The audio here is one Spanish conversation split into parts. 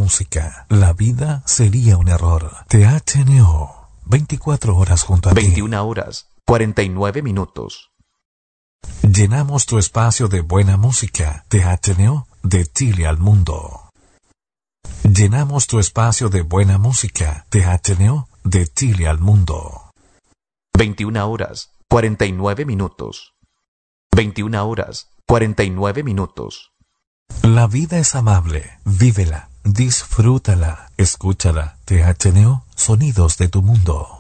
música, la vida sería un error. THNO, 24 horas junto a ti. 21 horas, 49 minutos. Llenamos tu espacio de buena música. THNO, de Chile al mundo. Llenamos tu espacio de buena música. THNO, de Chile al mundo. 21 horas, 49 minutos. 21 horas, 49 minutos. La vida es amable. Vívela, disfrútala, escúchala. THNO, sonidos de tu mundo.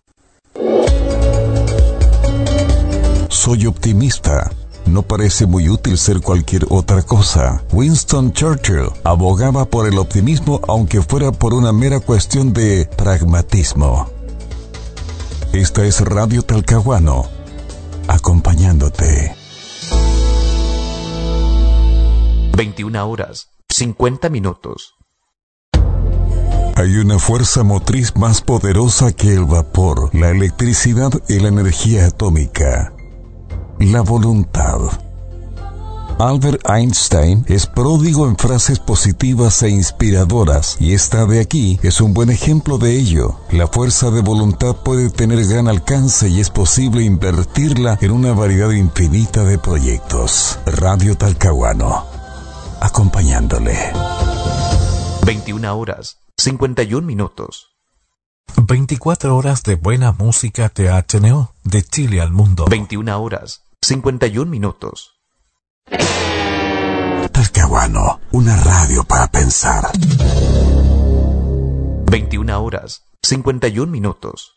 Soy optimista. No parece muy útil ser cualquier otra cosa. Winston Churchill abogaba por el optimismo aunque fuera por una mera cuestión de pragmatismo. Esta es Radio Talcahuano, acompañándote. 21 horas, 50 minutos. Hay una fuerza motriz más poderosa que el vapor, la electricidad y la energía atómica. La voluntad. Albert Einstein es pródigo en frases positivas e inspiradoras, y esta de aquí es un buen ejemplo de ello. La fuerza de voluntad puede tener gran alcance y es posible invertirla en una variedad infinita de proyectos. Radio Talcahuano, acompañándole. 21 horas, 51 minutos. 24 horas de buena música. THNO, de Chile al mundo. 21 horas, 51 minutos. Talcahuano, una radio para pensar. 21 horas, 51 minutos.